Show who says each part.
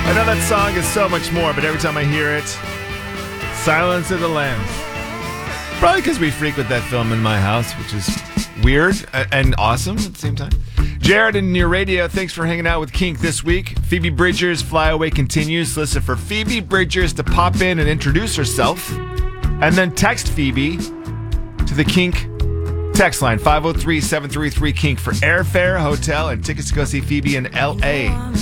Speaker 1: I know that song is so much more, but every time I hear it, Silence of the Lambs. Probably because we frequent that film in my house, which is weird and awesome at the same time. Jared in your radio, thanks for hanging out with Kink this week. Phoebe Bridgers' Flyaway continues. Listen for Phoebe Bridgers to pop in and introduce herself, and then text Phoebe to the Kink text line 503-733-KINK for airfare, hotel, and tickets to go see Phoebe in L.A.